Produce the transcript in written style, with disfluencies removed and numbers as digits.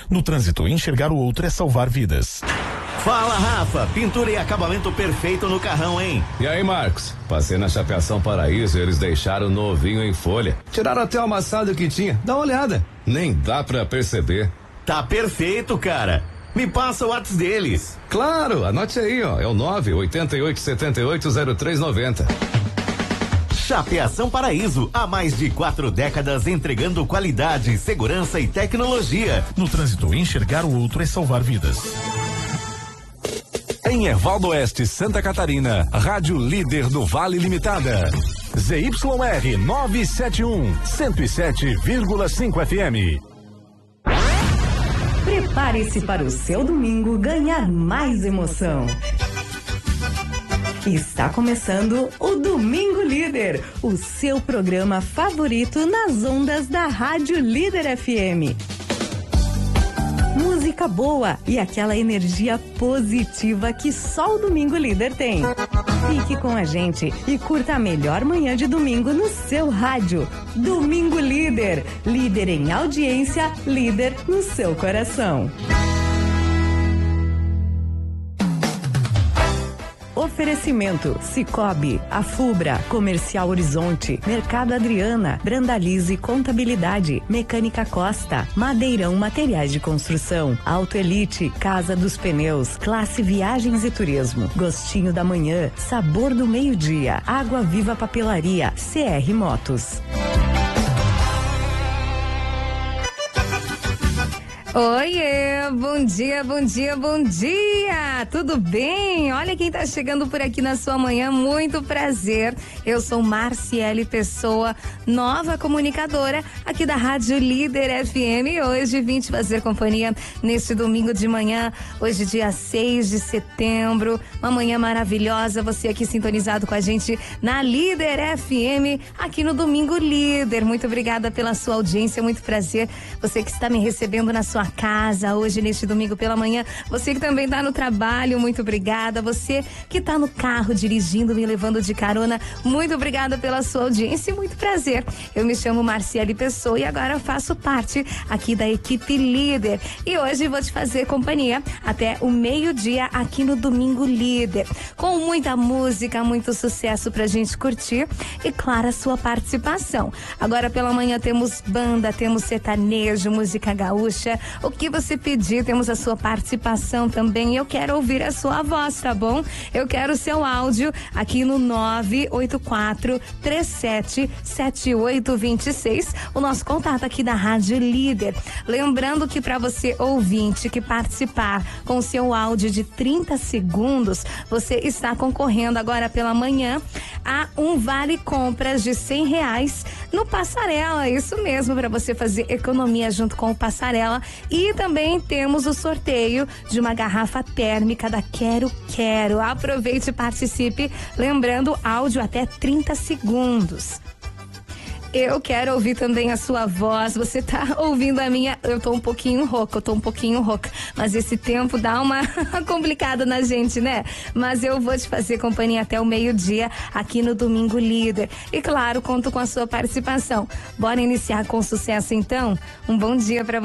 No trânsito, enxergar o outro é salvar vidas. Fala, Rafa, pintura e acabamento perfeito no carrão, hein? E aí, Marcos? Passei na Chapeação Paraíso e eles deixaram novinho em folha. Tiraram até o amassado que tinha. Dá uma olhada. Nem dá pra perceber. Tá perfeito, cara. Me passa o WhatsApp deles. Claro, anote aí, ó. É o 988780390. Chapeação Paraíso, há mais de 4 décadas entregando qualidade, segurança e tecnologia. No trânsito, enxergar o outro é salvar vidas. Em Ervaldo Oeste, Santa Catarina, Rádio Líder do Vale Limitada. ZYR 971, 107,5 FM. Prepare-se para o seu domingo ganhar mais emoção. Está começando o Domingo Líder, o seu programa favorito nas ondas da Rádio Líder FM. Música boa e aquela energia positiva que só o Domingo Líder tem. Fique com a gente e curta a melhor manhã de domingo no seu rádio. Domingo Líder, líder em audiência, líder no seu coração. Oferecimento: Cicobi, Afubra, Comercial Horizonte, Mercado Adriana, Brandalize Contabilidade, Mecânica Costa, Madeirão Materiais de Construção, Auto Elite, Casa dos Pneus, Classe Viagens e Turismo, Gostinho da Manhã, Sabor do Meio-Dia, Água Viva Papelaria, CR Motos. Oiê, bom dia, bom dia, bom dia! Tudo bem? Olha quem tá chegando por aqui na sua manhã, muito prazer. Eu sou Marciele Pessoa, nova comunicadora aqui da Rádio Líder FM. Hoje vim te fazer companhia neste domingo de manhã, hoje dia 6 de setembro, uma manhã maravilhosa, você aqui sintonizado com a gente na Líder FM, aqui no Domingo Líder. Muito obrigada pela sua audiência, muito prazer. Você que está me recebendo na sua casa hoje, neste domingo pela manhã, você que também está no trabalho, muito obrigada. Você que está no carro dirigindo, me levando de carona, muito obrigada pela sua audiência e muito prazer. Eu me chamo Marciele Pessoa e agora faço parte aqui da equipe Líder e hoje vou te fazer companhia até o meio-dia aqui no Domingo Líder, com muita música, muito sucesso pra gente curtir e claro, a sua participação. Agora pela manhã temos banda, temos sertanejo, música gaúcha. O que você pedir, temos a sua participação também. Eu quero ouvir a sua voz, tá bom? Eu quero o seu áudio aqui no 984377826, o nosso contato aqui da Rádio Líder. Lembrando que para você ouvinte que participar com o seu áudio de 30 segundos, você está concorrendo agora pela manhã a um vale compras de R$100 no Passarela. Isso mesmo, para você fazer economia junto com o Passarela. E também temos o sorteio de uma garrafa térmica da Quero Quero. Aproveite e participe, lembrando, áudio até 30 segundos. Eu quero ouvir também a sua voz. Você tá ouvindo a minha? Eu tô um pouquinho rouca, mas esse tempo dá uma complicada na gente, né? Mas eu vou te fazer companhia até o meio-dia aqui no Domingo Líder. E claro, conto com a sua participação. Bora iniciar com sucesso então? Um bom dia pra você.